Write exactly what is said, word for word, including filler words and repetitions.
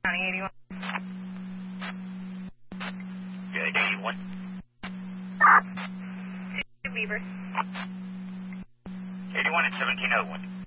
County eighty-one. Good, eighty-one. Two Beaver. eighty-one and seventeen oh one.